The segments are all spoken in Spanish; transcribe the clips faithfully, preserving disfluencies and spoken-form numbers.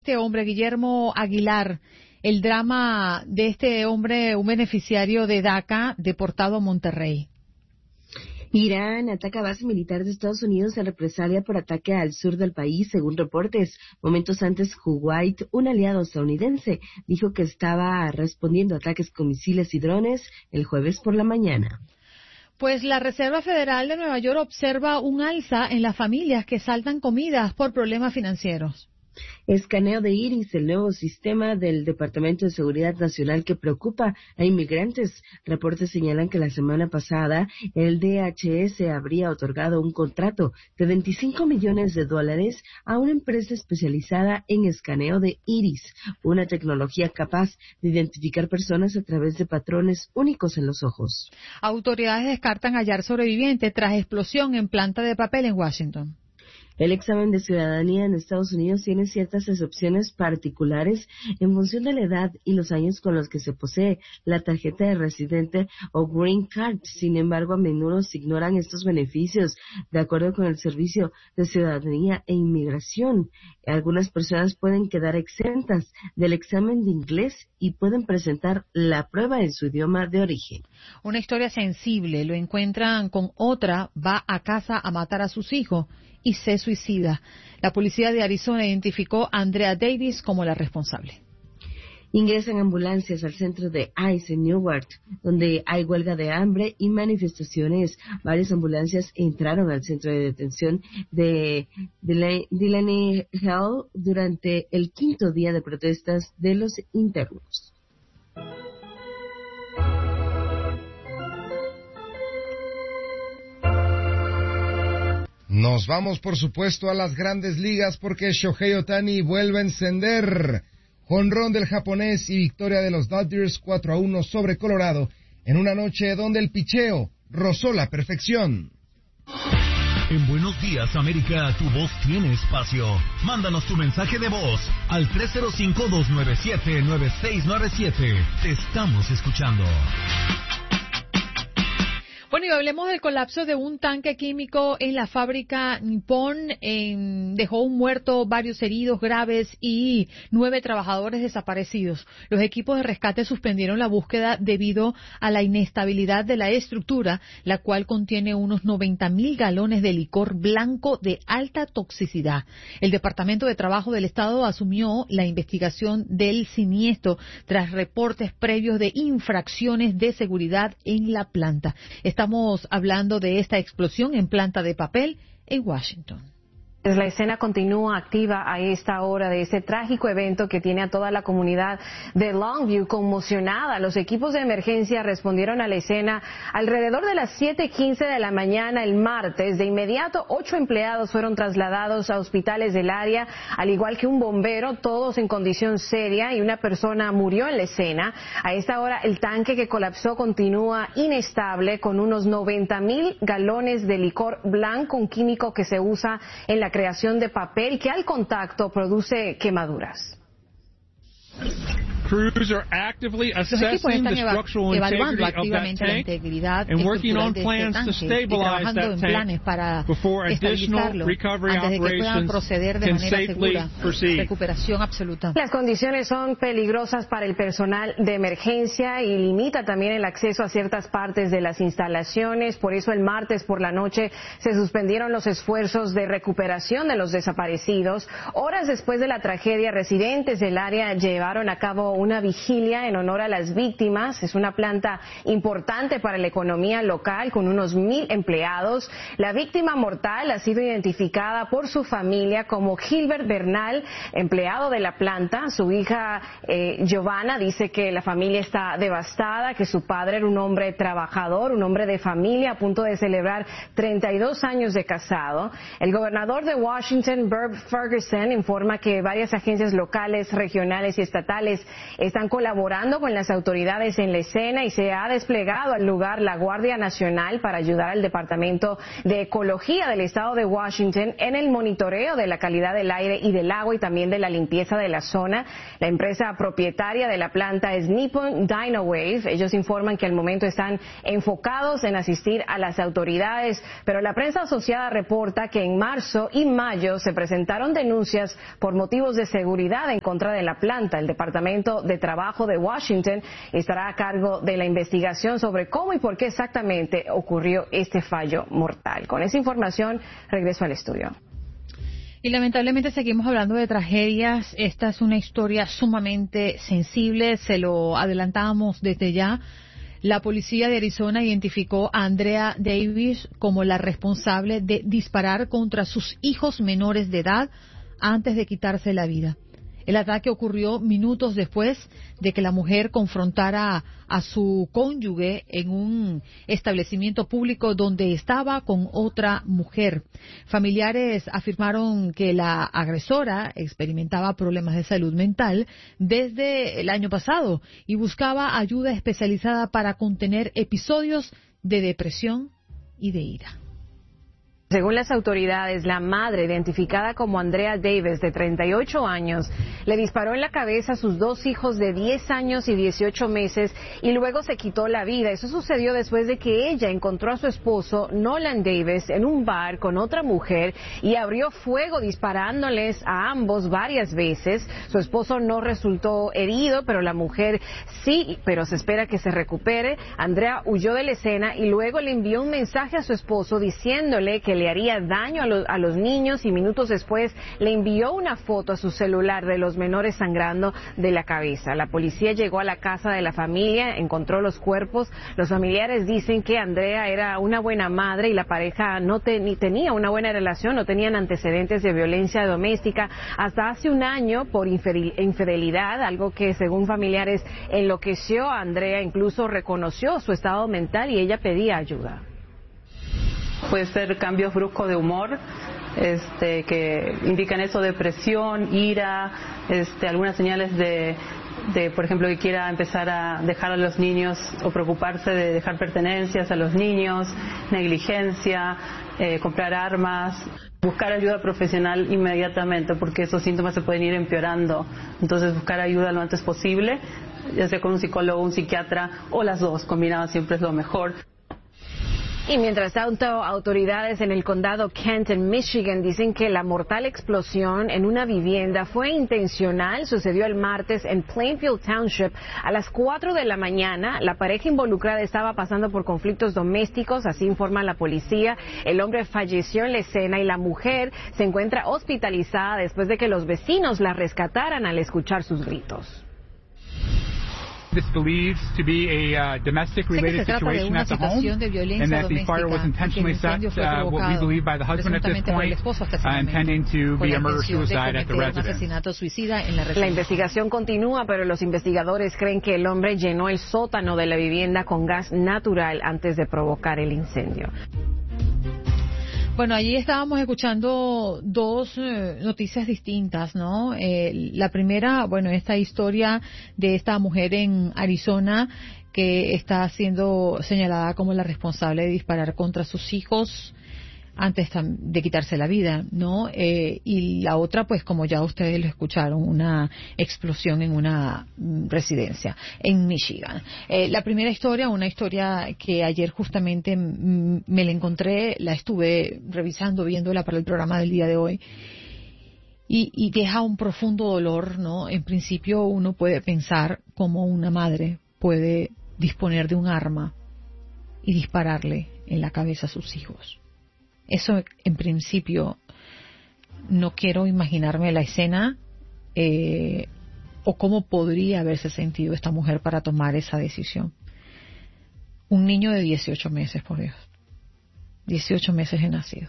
Este hombre, Guillermo Aguilar, el drama de este hombre, un beneficiario de DACA, deportado a Monterrey. Irán ataca base militar de Estados Unidos en represalia por ataque al sur del país, según reportes. Momentos antes, Kuwait, un aliado estadounidense, dijo que estaba respondiendo a ataques con misiles y drones el jueves por la mañana. Pues la Reserva Federal de Nueva York observa un alza en las familias que saltan comidas por problemas financieros. Escaneo de iris, el nuevo sistema del Departamento de Seguridad Nacional que preocupa a inmigrantes. Reportes señalan que la semana pasada el D H S habría otorgado un contrato de veinticinco millones de dólares a una empresa especializada en escaneo de iris, una tecnología capaz de identificar personas a través de patrones únicos en los ojos. Autoridades descartan hallar sobreviviente tras explosión en planta de papel en Washington. El examen de ciudadanía en Estados Unidos tiene ciertas excepciones particulares en función de la edad y los años con los que se posee la tarjeta de residente o Green Card. Sin embargo, a menudo se ignoran estos beneficios. De acuerdo con el Servicio de Ciudadanía e Inmigración, algunas personas pueden quedar exentas del examen de inglés y pueden presentar la prueba en su idioma de origen. Una historia sensible. Lo encuentran con otra, va a casa a matar a sus hijos y se suicida. La policía de Arizona identificó a Andrea Davis como la responsable. Ingresan ambulancias al centro de ICE en Newark, donde hay huelga de hambre y manifestaciones. Varias ambulancias entraron al centro de detención de Delaney Hall durante el quinto día de protestas de los internos. Nos vamos, por supuesto, a las grandes ligas porque Shohei Ohtani vuelve a encender. Jonrón del japonés y victoria de los Dodgers cuatro a uno sobre Colorado en una noche donde el picheo rozó la perfección. En Buenos Días, América, tu voz tiene espacio. Mándanos tu mensaje de voz al tres cero cinco, dos nueve siete, nueve seis nueve siete. Te estamos escuchando. Bueno, y hablemos del colapso de un tanque químico en la fábrica Nippon. En, dejó un muerto, varios heridos graves y nueve trabajadores desaparecidos. Los equipos de rescate suspendieron la búsqueda debido a la inestabilidad de la estructura, la cual contiene unos noventa mil galones de licor blanco de alta toxicidad. El Departamento de Trabajo del Estado asumió la investigación del siniestro tras reportes previos de infracciones de seguridad en la planta. Estamos hablando de esta explosión en planta de papel en Washington. La escena continúa activa a esta hora de este trágico evento que tiene a toda la comunidad de Longview conmocionada. Los equipos de emergencia respondieron a la escena alrededor de las siete quince de la mañana el martes. De inmediato, ocho empleados fueron trasladados a hospitales del área, al igual que un bombero, todos en condición seria, y una persona murió en la escena. A esta hora, el tanque que colapsó continúa inestable con unos noventa mil galones de licor blanco, un químico que se usa en la creación de papel que al contacto produce quemaduras. Crews are actively Los equipos assessing están the eva- structural evaluando integrity of that activamente la tank integridad and working estructural on de este plans to tanque y stabilize trabajando that en tank planes para before additional estabilizarlo recovery antes de que puedan operations proceder de can manera safely segura. proceed. Recuperación absoluta. Las condiciones son peligrosas para el personal de emergencia y limita también el acceso a ciertas partes de las instalaciones. Por eso el martes por la noche se suspendieron los esfuerzos de recuperación de los desaparecidos. Horas después de la tragedia, residentes del área llevaron a cabo una vigilia en honor a las víctimas. Es una planta importante para la economía local con unos mil empleados. La víctima mortal ha sido identificada por su familia como Gilbert Bernal, empleado de la planta. Su hija eh, Giovanna dice que la familia está devastada, que su padre era un hombre trabajador, un hombre de familia a punto de celebrar treinta y dos años de casado. El gobernador de Washington, Herb Ferguson, informa que varias agencias locales, regionales y estatales están colaborando con las autoridades en la escena y se ha desplegado al lugar la Guardia Nacional para ayudar al Departamento de Ecología del Estado de Washington en el monitoreo de la calidad del aire y del agua y también de la limpieza de la zona. La empresa propietaria de la planta es Nippon Dynawave. Ellos informan que al momento están enfocados en asistir a las autoridades, pero la prensa asociada reporta que en marzo y mayo se presentaron denuncias por motivos de seguridad en contra de la planta. El Departamento de Trabajo de Washington estará a cargo de la investigación sobre cómo y por qué exactamente ocurrió este fallo mortal. Con esa información, regreso al estudio. Y lamentablemente seguimos hablando de tragedias. Esta es una historia sumamente sensible, se lo adelantábamos desde ya. La policía de Arizona identificó a Andrea Davis como la responsable de disparar contra sus hijos menores de edad antes de quitarse la vida. El ataque ocurrió minutos después de que la mujer confrontara a su cónyuge en un establecimiento público donde estaba con otra mujer. Familiares afirmaron que la agresora experimentaba problemas de salud mental desde el año pasado y buscaba ayuda especializada para contener episodios de depresión y de ira. Según las autoridades, la madre, identificada como Andrea Davis, de treinta y ocho años, le disparó en la cabeza a sus dos hijos de diez años y dieciocho meses y luego se quitó la vida. Eso sucedió después de que ella encontró a su esposo, Nolan Davis, en un bar con otra mujer y abrió fuego disparándoles a ambos varias veces. Su esposo no resultó herido, pero la mujer sí, pero se espera que se recupere. Andrea huyó de la escena y luego le envió un mensaje a su esposo diciéndole que le haría daño a, lo, a los niños y minutos después le envió una foto a su celular de los menores sangrando de la cabeza. La policía llegó a la casa de la familia, encontró los cuerpos. Los familiares dicen que Andrea era una buena madre y la pareja no te, ni tenía una buena relación, no tenían antecedentes de violencia doméstica hasta hace un año por infidelidad, algo que según familiares enloqueció a Andrea, incluso reconoció su estado mental y ella pedía ayuda. Puede ser cambios bruscos de humor, este, que indican eso, depresión, ira, este, algunas señales de, de, por ejemplo, que quiera empezar a dejar a los niños o preocuparse de dejar pertenencias a los niños, negligencia, eh, comprar armas. Buscar ayuda profesional inmediatamente porque esos síntomas se pueden ir empeorando. Entonces buscar ayuda lo antes posible, ya sea con un psicólogo, un psiquiatra o las dos, combinadas siempre es lo mejor. Y mientras tanto, autoridades en el condado Kent, en Michigan, dicen que la mortal explosión en una vivienda fue intencional. Sucedió el martes en Plainfield Township a las cuatro de la mañana. La pareja involucrada estaba pasando por conflictos domésticos, así informa la policía. El hombre falleció en la escena y la mujer se encuentra hospitalizada después de que los vecinos la rescataran al escuchar sus gritos. This believes to be a uh, domestic related situation at the home, and that the fire was intentionally set, uh, what we believe by the husband at this point, uh, intending to be a murder-suicide at the residence. La investigación continúa, pero los investigadores creen que el hombre llenó el sótano de la vivienda con gas natural antes de provocar el incendio. Bueno, allí estábamos escuchando dos eh, noticias distintas, ¿no? Eh, la primera, bueno, esta historia de esta mujer en Arizona que está siendo señalada como la responsable de disparar contra sus hijos antes de quitarse la vida, ¿no? Eh, y la otra, pues como ya ustedes lo escucharon, una explosión en una mm, residencia en Michigan. Eh, la primera historia, una historia que ayer justamente mm, me la encontré, la estuve revisando, viéndola para el programa del día de hoy, y, y deja un profundo dolor, ¿no? En principio uno puede pensar cómo una madre puede disponer de un arma y dispararle en la cabeza a sus hijos. Eso, en principio, no quiero imaginarme la escena eh, o cómo podría haberse sentido esta mujer para tomar esa decisión. Un niño de dieciocho meses, por Dios. dieciocho meses de nacido.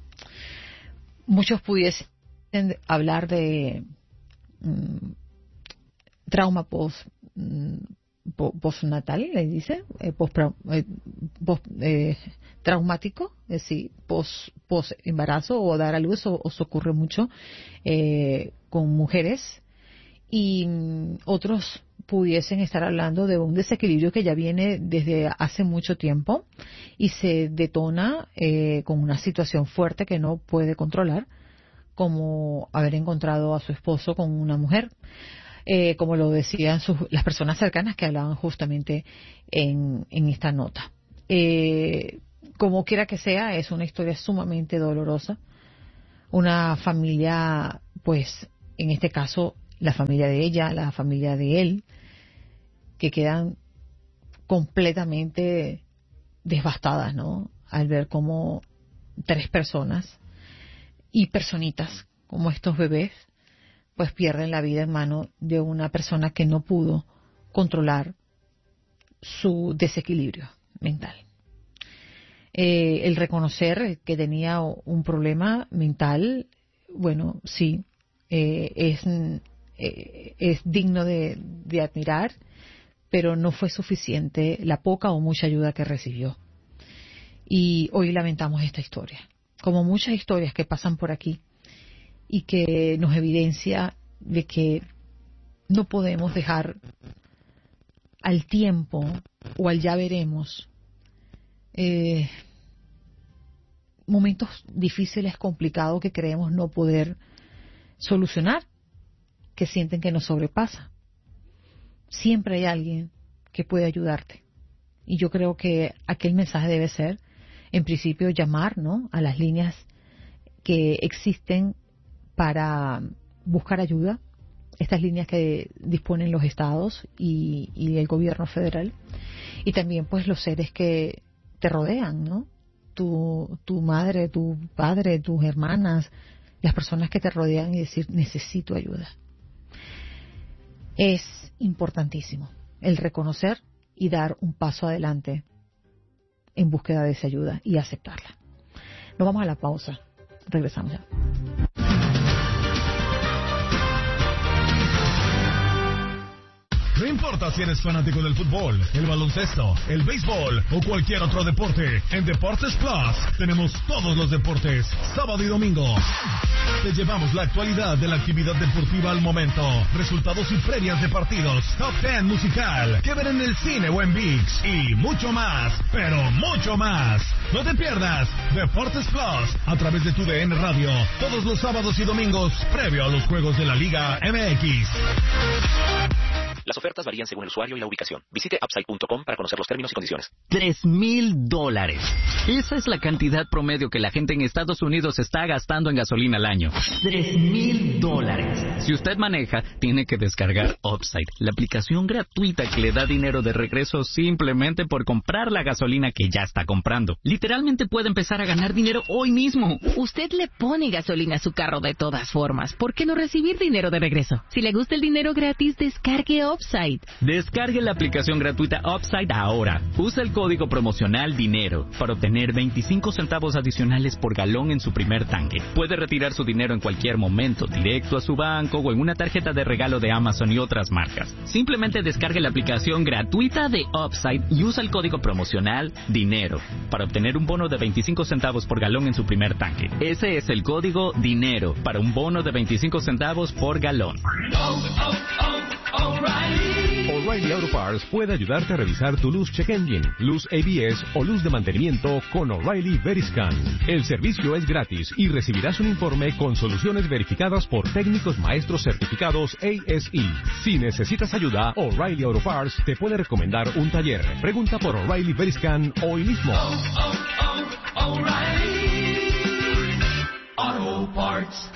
Muchos pudiesen hablar de mm, trauma post, mm, postnatal, le dice, eh, post, eh, post, eh, traumático, es decir, post, post embarazo o dar a luz, o, o se ocurre mucho eh, con mujeres, y mm, otros pudiesen estar hablando de un desequilibrio que ya viene desde hace mucho tiempo y se detona eh, con una situación fuerte que no puede controlar, como haber encontrado a su esposo con una mujer, eh, como lo decían sus, las personas cercanas que hablaban justamente en, en esta nota. Eh, como quiera que sea, es una historia sumamente dolorosa. Una familia, pues, en este caso, la familia de ella, la familia de él, que quedan completamente devastadas, ¿no? Al ver cómo tres personas y personitas como estos bebés, pues pierden la vida en manos de una persona que no pudo controlar su desequilibrio mental. Eh, el reconocer que tenía un problema mental, bueno, sí, eh, es, eh, es digno de, de admirar, pero no fue suficiente la poca o mucha ayuda que recibió. Y hoy lamentamos esta historia, como muchas historias que pasan por aquí y que nos evidencia de que no podemos dejar al tiempo o al ya veremos eh, momentos difíciles, complicados que creemos no poder solucionar, que sienten que nos sobrepasa. Siempre hay alguien que puede ayudarte. Y yo creo que aquel mensaje debe ser, en principio, llamar, ¿no?, a las líneas que existen para buscar ayuda, estas líneas que disponen los estados y, y el gobierno federal, y también pues los seres que te rodean, ¿no? Tu, tu madre, tu padre, tus hermanas, las personas que te rodean, y decir, necesito ayuda. Es importantísimo el reconocer y dar un paso adelante en búsqueda de esa ayuda y aceptarla. Nos vamos a la pausa. Regresamos ya. No importa si eres fanático del fútbol, el baloncesto, el béisbol o cualquier otro deporte, en Deportes Plus tenemos todos los deportes, sábado y domingo. Te llevamos la actualidad de la actividad deportiva al momento, resultados y previas de partidos, top ten musical, que ver en el cine o en ViX y mucho más, pero mucho más. No te pierdas Deportes Plus a través de tu D N Radio, todos los sábados y domingos, previo a los juegos de la Liga M X. Las ofertas varían según el usuario y la ubicación. Visite upside punto com para conocer los términos y condiciones. Tres mil dólares. Esa es la cantidad promedio que la gente en Estados Unidos está gastando en gasolina al año. Tres mil dólares. Si usted maneja, tiene que descargar Upside, la aplicación gratuita que le da dinero de regreso simplemente por comprar la gasolina que ya está comprando. Literalmente puede empezar a ganar dinero hoy mismo. Usted le pone gasolina a su carro de todas formas. ¿Por qué no recibir dinero de regreso? Si le gusta el dinero gratis, descargue Upside. Upside. Descargue la aplicación gratuita Upside ahora. Usa el código promocional DINERO para obtener veinticinco centavos adicionales por galón en su primer tanque. Puede retirar su dinero en cualquier momento, directo a su banco o en una tarjeta de regalo de Amazon y otras marcas. Simplemente descargue la aplicación gratuita de Upside y usa el código promocional DINERO para obtener un bono de veinticinco centavos por galón en su primer tanque. Ese es el código DINERO para un bono de veinticinco centavos por galón. Oh, oh, oh, O'Reilly. O'Reilly Auto Parts puede ayudarte a revisar tu luz check engine, luz A B S o luz de mantenimiento con O'Reilly Veriscan. El servicio es gratis y recibirás un informe con soluciones verificadas por técnicos maestros certificados A S E. Si necesitas ayuda, O'Reilly Auto Parts te puede recomendar un taller. Pregunta por O'Reilly Veriscan hoy mismo. Oh, oh, oh, O'Reilly Auto Parts.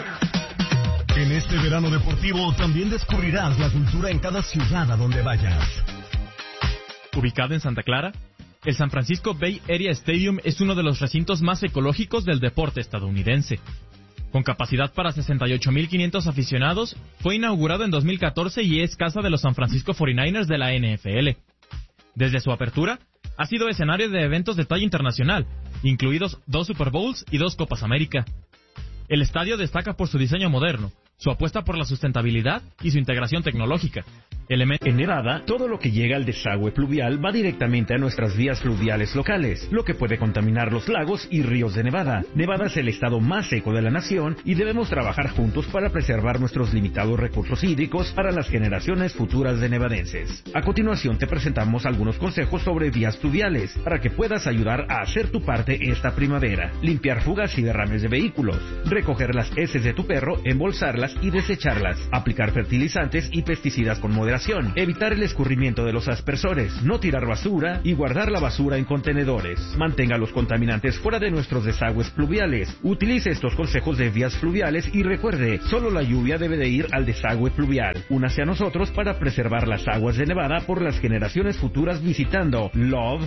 En este verano deportivo también descubrirás la cultura en cada ciudad a donde vayas. Ubicado en Santa Clara, el San Francisco Bay Area Stadium es uno de los recintos más ecológicos del deporte estadounidense. Con capacidad para sesenta y ocho mil quinientos aficionados, fue inaugurado en dos mil catorce y es casa de los San Francisco cuarenta y nueve ers de la N F L. Desde su apertura, ha sido escenario de eventos de talla internacional, incluidos dos Super Bowls y dos Copas América. El estadio destaca por su diseño moderno, su apuesta por la sustentabilidad y su integración tecnológica, En Nevada, todo lo que llega al desagüe pluvial va directamente a nuestras vías fluviales locales, lo que puede contaminar los lagos y ríos de Nevada. Nevada es el estado más seco de la nación y debemos trabajar juntos para preservar nuestros limitados recursos hídricos para las generaciones futuras de nevadenses. A continuación te presentamos algunos consejos sobre vías fluviales para que puedas ayudar a hacer tu parte esta primavera. Limpiar fugas y derrames de vehículos, recoger las heces de tu perro, embolsarlas y desecharlas, aplicar fertilizantes y pesticidas con moderación, evitar el escurrimiento de los aspersores, no tirar basura y guardar la basura en contenedores. Mantenga los contaminantes fuera de nuestros desagües pluviales. Utilice estos consejos de vías fluviales y recuerde, solo la lluvia debe de ir al desagüe pluvial. Únase a nosotros para preservar las aguas de Nevada por las generaciones futuras visitando love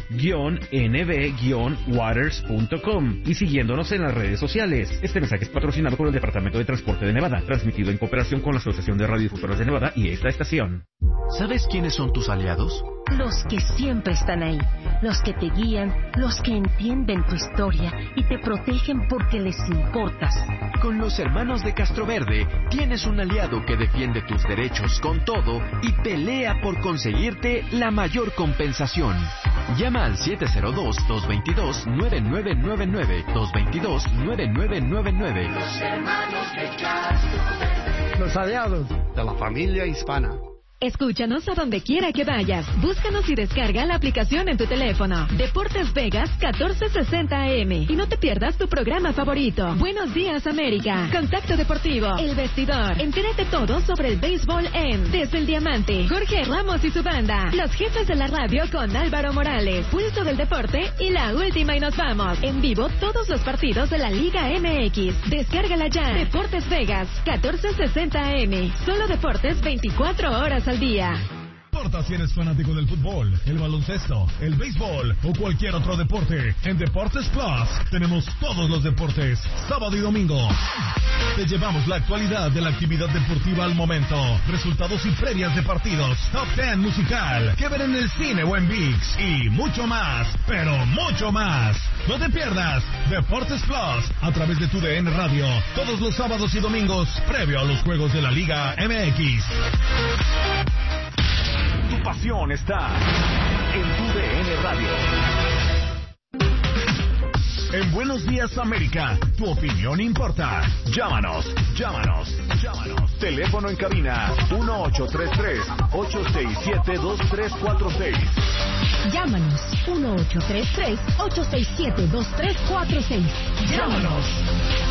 N V waters punto com y siguiéndonos en las redes sociales. Este mensaje es patrocinado por el Departamento de Transporte de Nevada, transmitido en cooperación con la Asociación de Radiodifusoras de Nevada y esta estación. ¿Sabes quiénes son tus aliados? Los que siempre están ahí, los que te guían, los que entienden tu historia y te protegen porque les importas. Con los hermanos de Castroverde tienes un aliado que defiende tus derechos con todo y pelea por conseguirte la mayor compensación. Llama al siete cero dos, dos dos dos, nueve nueve nueve nueve, dos dos dos, nueve nueve nueve nueve. Los hermanos de Castroverde. Los aliados de la familia hispana. Escúchanos a donde quiera que vayas. Búscanos y descarga la aplicación en tu teléfono. Deportes Vegas catorce sesenta A M. Y no te pierdas tu programa favorito. Buenos días, América. Contacto Deportivo. El Vestidor. Entérate todo sobre el béisbol en Desde el Diamante. Jorge Ramos y su banda. Los jefes de la radio con Álvaro Morales. Pulso del Deporte y la última y nos vamos. En vivo todos los partidos de la Liga M X. Descárgala ya. Deportes Vegas catorce sesenta A M. Solo deportes veinticuatro horas al día. No importa si eres fanático del fútbol, el baloncesto, el béisbol o cualquier otro deporte, en Deportes Plus tenemos todos los deportes, sábado y domingo. Te llevamos la actualidad de la actividad deportiva al momento, resultados y previas de partidos, top diez musical, que ver en el cine o en ViX y mucho más, pero mucho más. No te pierdas Deportes Plus a través de tu D N Radio, todos los sábados y domingos, previo a los juegos de la Liga M X. Tu pasión está en tu D N Radio. En Buenos Días América, tu opinión importa. Llámanos, llámanos, llámanos. Teléfono en cabina uno ocho tres tres, ocho seis siete, dos tres cuatro seis. Llámanos uno ocho tres tres, ocho seis siete, dos tres cuatro seis. Llámanos.